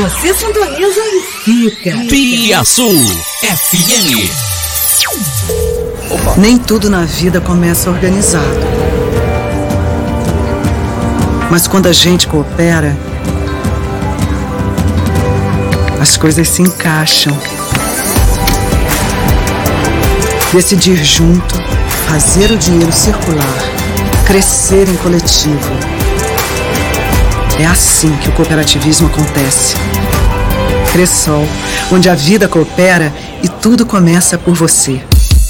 Você sintoniza e fica. Piaçu FM. Nem tudo na vida começa organizado. Mas quando a gente coopera, as coisas se encaixam. Decidir junto, fazer o dinheiro circular, crescer em coletivo. É assim que o cooperativismo acontece. Cressol, onde a vida coopera e tudo começa por você.